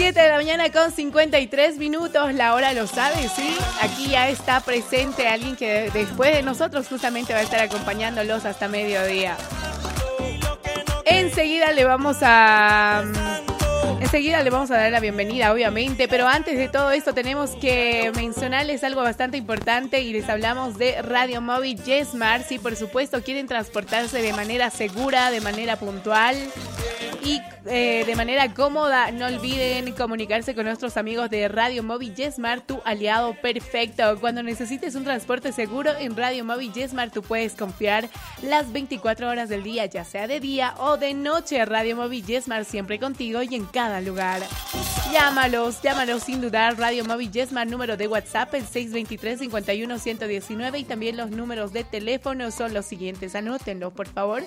7 de la mañana con 53 minutos, la hora lo sabe, ¿sí? Aquí ya está presente alguien que después de nosotros justamente va a estar acompañándolos hasta mediodía. Enseguida le vamos a dar la bienvenida, obviamente, pero antes de todo esto tenemos que mencionarles algo bastante importante y les hablamos de Radio Móvil YesMart. Sí, por supuesto, quieren transportarse de manera segura, de manera puntual y de manera cómoda. No olviden comunicarse con nuestros amigos de Radio Móvil YesMart, tu aliado perfecto. Cuando necesites un transporte seguro en Radio Móvil YesMart, tú puedes confiar las 24 horas del día, ya sea de día o de noche. Radio Móvil YesMart siempre contigo y en cada lugar. Llámalos sin dudar. Radio Móvil YesMart, número de WhatsApp el 623-51-119 y también los números de teléfono son los siguientes. Anótenlos, por favor.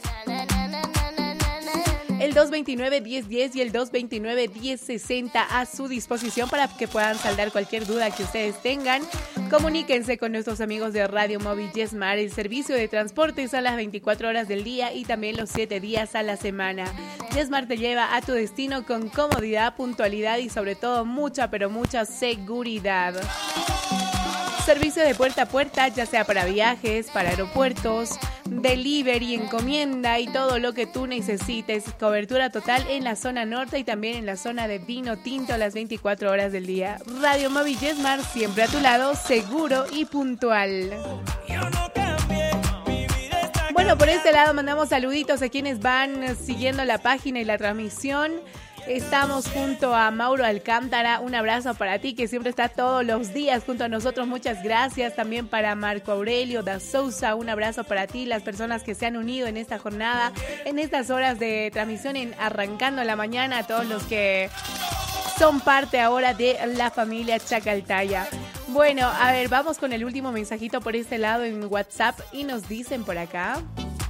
El 229-1010 y el 229-1060 a su disposición para que puedan saldar cualquier duda que ustedes tengan. Comuníquense con nuestros amigos de Radio Móvil YesMart. El servicio de transporte es a las 24 horas del día y también los 7 días a la semana. YesMart te lleva a tu destino con comodidad, puntualidad y sobre todo mucha, pero mucha seguridad. Servicio de puerta a puerta, ya sea para viajes, para aeropuertos, delivery, encomienda y todo lo que tú necesites. Cobertura total en la zona norte y también en la zona de vino tinto las 24 horas del día. Radio Móvil YesMart, siempre a tu lado, seguro y puntual. Bueno, por este lado mandamos saluditos a quienes van siguiendo la página y la transmisión. Estamos junto a Mauro Alcántara, un abrazo para ti que siempre está todos los días junto a nosotros, muchas gracias. También para Marco Aurelio da Sousa, un abrazo para ti, las personas que se han unido en esta jornada, en estas horas de transmisión en Arrancando la Mañana, a todos los que son parte ahora de la familia Chacaltaya. Bueno, a ver, vamos con el último mensajito por este lado en WhatsApp y nos dicen por acá.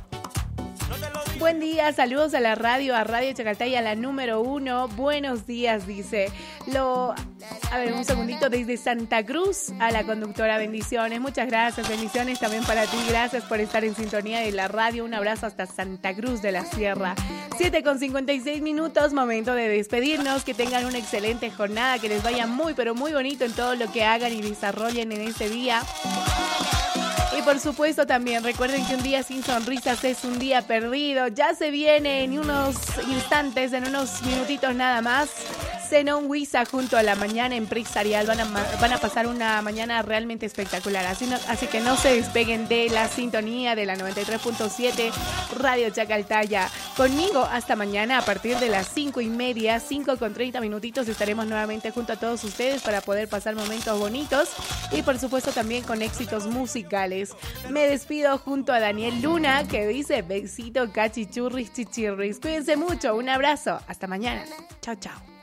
Buen día, saludos a la radio, a Radio Chacaltaya, la número 1. Buenos días, dice. A ver, un segundito, desde Santa Cruz a la conductora, bendiciones. Muchas gracias, bendiciones también para ti. Gracias por estar en sintonía de la radio. Un abrazo hasta Santa Cruz de la Sierra. 7:56 minutos, momento de despedirnos. Que tengan una excelente jornada, que les vaya muy, pero muy bonito en todo lo que hagan y desarrollen en este día. Y por supuesto también recuerden que un día sin sonrisas es un día perdido. Ya se viene en unos instantes, en unos minutitos nada más, Zenón Huiza junto a la mañana empresarial. Van a pasar una mañana realmente espectacular. Así que no se despeguen de la sintonía de la 93.7 Radio Chacaltaya. Conmigo hasta mañana a partir de las 5:30, 5:30 minutitos estaremos nuevamente junto a todos ustedes para poder pasar momentos bonitos y por supuesto también con éxitos musicales. Me despido junto a Daniel Luna que dice besito, cachichurris, chichirris. Cuídense mucho, un abrazo, hasta mañana. Chao, chao.